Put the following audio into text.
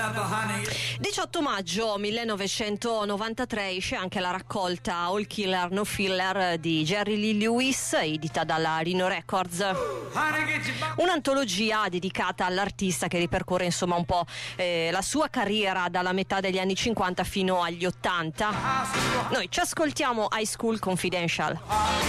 18 maggio 1993 esce anche la raccolta All Killer No Filler di Jerry Lee Lewis, edita dalla Rhino Records. Un'antologia dedicata all'artista che ripercorre insomma un po' la sua carriera dalla metà degli anni 50 fino agli 80. Noi ci ascoltiamo High School Confidential.